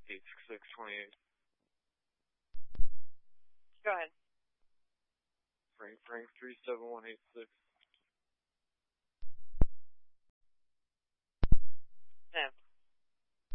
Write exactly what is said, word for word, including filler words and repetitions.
eight six six twenty-eight. Go ahead. Frank Frank three seven one eight six.